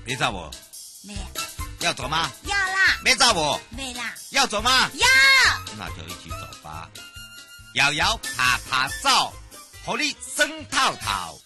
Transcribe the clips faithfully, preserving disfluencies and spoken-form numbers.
你走不？ 没有。 要走吗？ 要啦。 没走不？ 没啦。 要走吗？ 要。 那就一起走吧。摇摇爬爬走，火力生套套。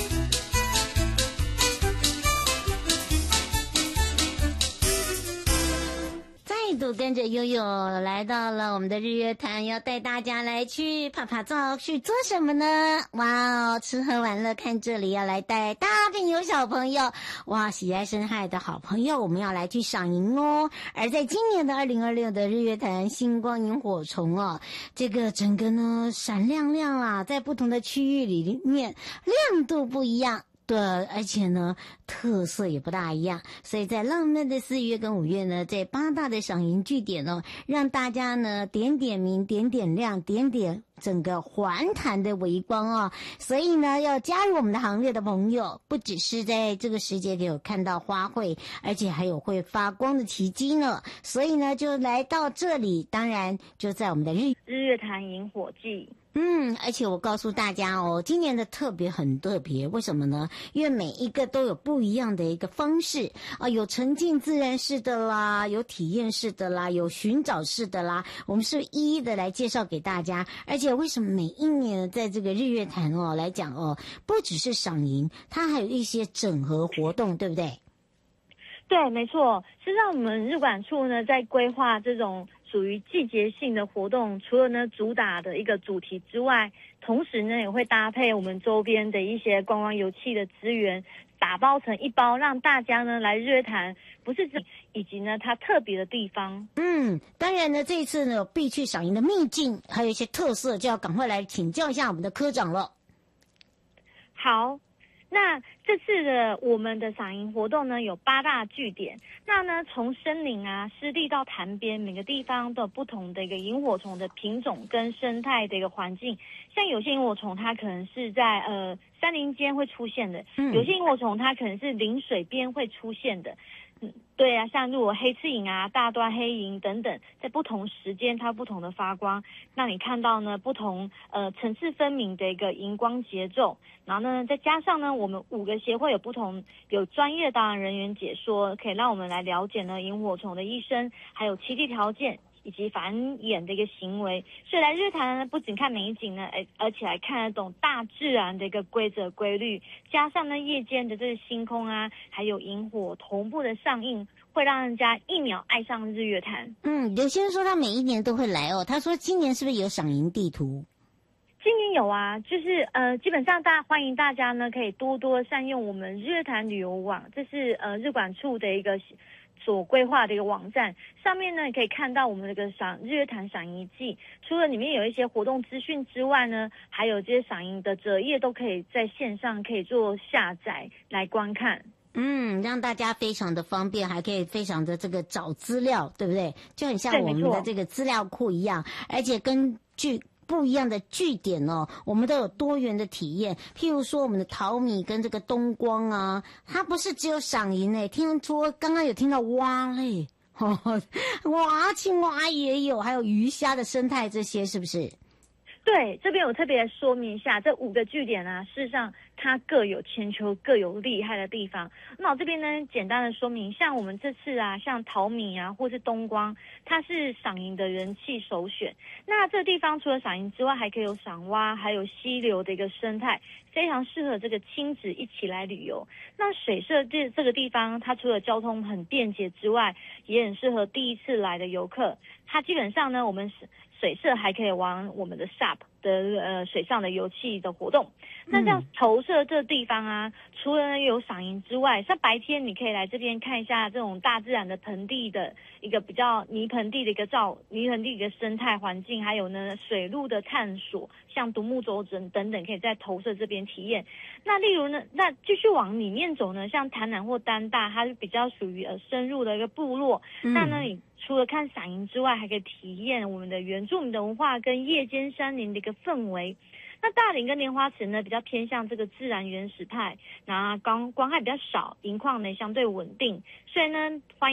再度跟着悠悠来到了我们的日月潭，要带大家来去爬爬照，去做什么呢？哇哦，吃喝玩乐看这里，要来带大朋友小朋友，哇，喜爱生态的好朋友，我们要来去赏萤哦。而在今年的二零二六的日月潭星光萤火虫哦，这个整个呢闪亮亮啦，在不同的区域里面亮度不一样。对，而且呢，特色也不大一样，所以在浪漫的四月跟五月呢，在八大的赏萤据点哦，让大家呢点点名、点点亮、点点整个环潭的微光哦。所以呢，要加入我们的行列的朋友，不只是在这个时节有看到花卉，而且还有会发光的奇迹呢。所以呢，就来到这里，当然就在我们的日日月潭萤火季。 嗯，而且我告诉大家哦，今年的特别很特别，为什么呢？因为每一个都有不一样的一个方式啊，有沉浸自然式的啦，有体验式的啦，有寻找式的啦，我们是一一的来介绍给大家。而且为什么每一年在这个日月潭哦来讲哦，不只是赏萤，它还有一些整合活动，对不对？ 对，没错。事实上，我们日管处呢在规划这种属于季节性的活动，除了呢主打的一个主题之外，同时呢也会搭配我们周边的一些观光游憩的资源，打包成一包，让大家呢来日月潭，不是只以及呢它特别的地方。 嗯，当然呢，这一次呢有必去赏萤的秘境，还有一些特色，就要赶快来请教一下我们的科长了。 好。那这次的我们的赏萤活动呢，有八大据点。那呢，从森林啊、湿地到潭边，每个地方都有不同的一个萤火虫的品种跟生态的一个环境。像有些萤火虫，它可能是在呃山林间会出现的； 嗯、 有些萤火虫，它可能是临水边会出现的。嗯，对啊，像如果黑翅萤啊、大端黑萤等等，在不同时间它不同的发光，让你看到呢不同呃层次分明的一个荧光节奏。然后呢，再加上呢，我们五个协会有不同有专业导览人员解说，可以让我们来了解呢萤火虫的一生，还有栖地条件以及繁衍的一个行为。所以来日月潭呢，不仅看美景呢，而而且还看得懂大自然的一个规则规律，加上呢夜间的这个星空啊，还有萤火同步的上映，会让人家一秒爱上日月潭。 嗯，有些人说他每一年都会来哦，他说今年是不是有赏萤地图？ 今年有啊，就是呃，基本上大欢迎大家呢，可以多多善用我们日月潭旅游网，这是呃日管处的一个所规划的一个网站，上面呢你可以看到我们这个赏日月潭赏萤季，除了里面有一些活动资讯之外呢，还有这些赏萤的折页都可以在线上可以做下载来观看。 嗯，让大家非常的方便，还可以非常的这个找资料，对不对？就很像我们的这个资料库一样，而且根据不一样的据点哦，我们都有多元的体验。譬如说我们的淘米跟这个东光啊，它不是只有赏萤诶，听说刚刚有听到蛙类，哦，蛙青蛙也有，还有鱼虾的生态，这些是不是？ 对，这边我特别说明一下，这五个据点啊，事实上它各有千秋，各有厉害的地方。那我这边呢，简单的说明，像我们这次啊，像淘米啊，或是东光，它是赏萤的人气首选。那这个地方除了赏萤之外，还可以有赏蛙，还有溪流的一个生态，非常适合这个亲子一起来旅游。那水社这这个地方，它除了交通很便捷之外，也很适合第一次来的游客。它基本上呢，我们是水社还可以玩我们的 S U P 的呃水上的游憩的活动。那像投射这地方啊，除了有赏萤之外，像白天你可以来这边看一下这种大自然的盆地的一个比较泥盆地的一个照泥盆地的一个生态环境，还有呢水路的探索，像独木舟等等等，可以在投射这边体验。那例如呢，那继续往里面走呢，像台南或丹大，它是比较属于呃深入的一个部落。嗯、那呢，你除了看赏萤之外，还可以体验我们的原住民的文化跟夜间山林的一个氛围。那大林跟莲花池呢，比较偏向这个自然原始派，然后光光害比较少，银矿呢相对稳定，所以呢，欢迎